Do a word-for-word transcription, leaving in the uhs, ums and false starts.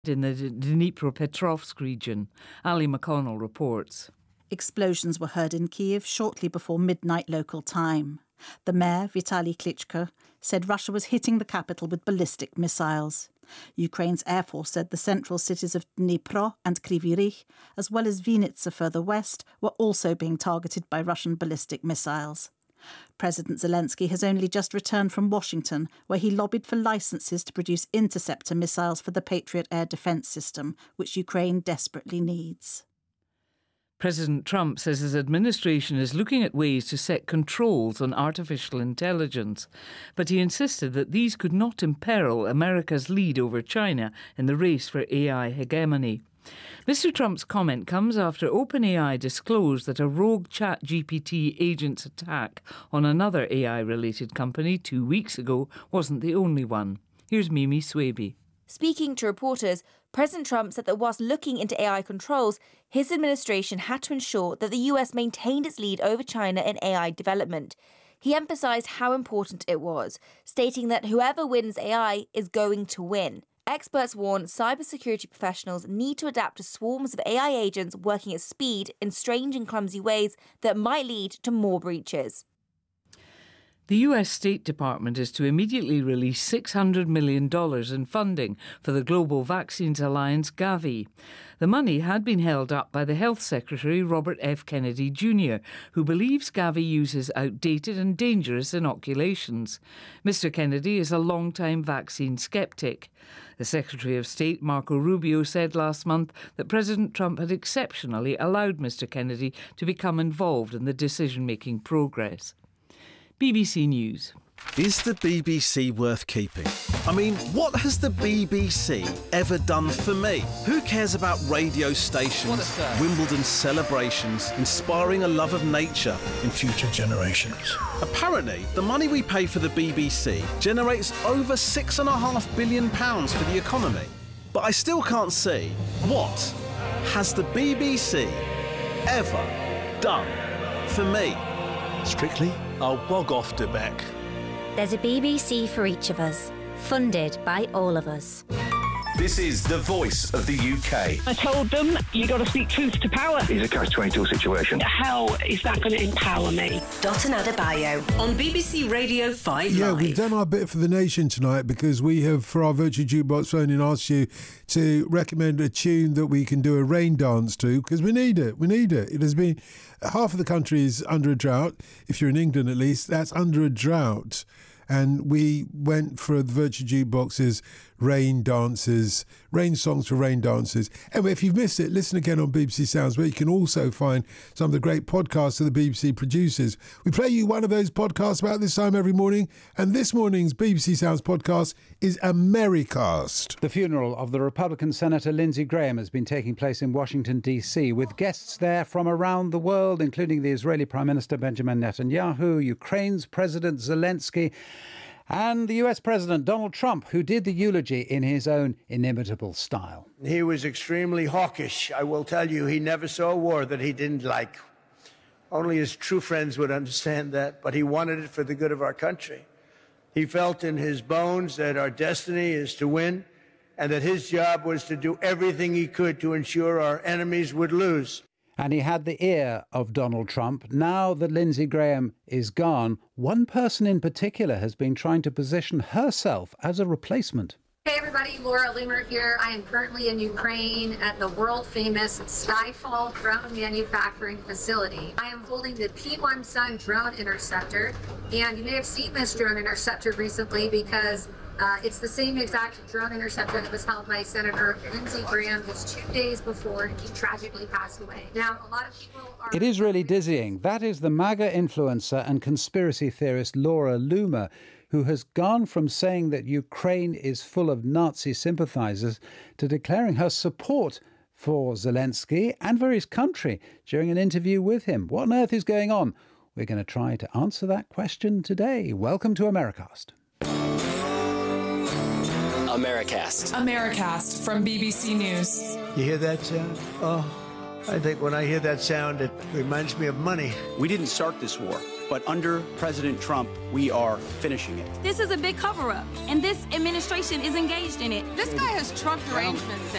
in the Dnipropetrovsk region. Ali McConnell reports. Explosions were heard in Kyiv shortly before midnight local time. The mayor, Vitaly Klitschko, said Russia was hitting the capital with ballistic missiles. Ukraine's Air Force said the central cities of Dnipro and Kryvyi Rih, as well as Vinnytsia further west, were also being targeted by Russian ballistic missiles. President Zelensky has only just returned from Washington, where he lobbied for licences to produce interceptor missiles for the Patriot air defence system, which Ukraine desperately needs. President Trump says his administration is looking at ways to set controls on artificial intelligence, but he insisted that these could not imperil America's lead over China in the race for A I hegemony. Mister Trump's comment comes after OpenAI disclosed that a rogue ChatGPT agent's attack on another A I-related company two weeks ago wasn't the only one. Here's Mimi Swaby. Speaking to reporters, President Trump said that whilst looking into A I controls, his administration had to ensure that the U S maintained its lead over China in A I development. He emphasised how important it was, stating that whoever wins A I is going to win. Experts warn cybersecurity professionals need to adapt to swarms of A I agents working at speed in strange and clumsy ways that might lead to more breaches. The U S State Department is to immediately release six hundred million dollars in funding for the global vaccines alliance Gavi. The money had been held up by the Health Secretary Robert F. Kennedy Junior, who believes Gavi uses outdated and dangerous inoculations. Mister Kennedy is a long-time vaccine sceptic. The Secretary of State, Marco Rubio, said last month that President Trump had exceptionally allowed Mister Kennedy to become involved in the decision-making progress. B B C News. Is the B B C worth keeping? I mean, what has the B B C ever done for me? Who cares about radio stations, Wimbledon celebrations, inspiring a love of nature in future generations? Apparently, the money we pay for the B B C generates over six and a half billion pounds for the economy. But I still can't see what has the B B C ever done for me? Strictly, I'll bog off to Beck. There's a B B C for each of us, funded by all of us. This is the voice of the U K. I told them, you got to speak truth to power. It's a catch twenty-two situation. How is that going to empower me? Dotun Adebayo on B B C Radio five Yeah, Live. we've done our bit for the nation tonight because we have, for our Virtual Jukebox phone in, asked you to recommend a tune that we can do a rain dance to, because we need it. We need it. It has been, half of the country is under a drought. If you're in England, at least, that's under a drought. And we went for the Virtual Jukebox's rain dances, rain songs for rain dancers. Anyway, if you've missed it, listen again on B B C Sounds, where you can also find some of the great podcasts that the B B C produces. We play you one of those podcasts about this time every morning, and this morning's B B C Sounds podcast is Americast. The funeral of the Republican Senator Lindsey Graham has been taking place in Washington, D C, with guests there from around the world, including the Israeli Prime Minister Benjamin Netanyahu, Ukraine's President Zelensky, and the U S President Donald Trump, who did the eulogy in his own inimitable style. He was extremely hawkish. I will tell you, he never saw a war that he didn't like. Only his true friends would understand that, but he wanted it for the good of our country. He felt in his bones that our destiny is to win, and that his job was to do everything he could to ensure our enemies would lose. And he had the ear of Donald Trump. Now that Lindsey Graham is gone, one person in particular has been trying to position herself as a replacement. Hey everybody, Laura Loomer here. I am currently in Ukraine at the world-famous Skyfall drone manufacturing facility. I am holding the P one Sun drone interceptor, and you may have seen this drone interceptor recently because uh, it's the same exact drone interceptor that was held by Senator Lindsey Graham just two days before he tragically passed away. Now, a lot of people are... It is really dizzying. That is the MAGA influencer and conspiracy theorist Laura Loomer, who has gone from saying that Ukraine is full of Nazi sympathisers to declaring her support for Zelensky and for his country during an interview with him. What on earth is going on? We're going to try to answer that question today. Welcome to Americast. Americast. Americast from B B C News. You hear that sound? Oh, I think when I hear that sound, it reminds me of money. We didn't start this war, but under President Trump, we are finishing it. This is a big cover-up, and this administration is engaged in it. This guy has Trump derangements.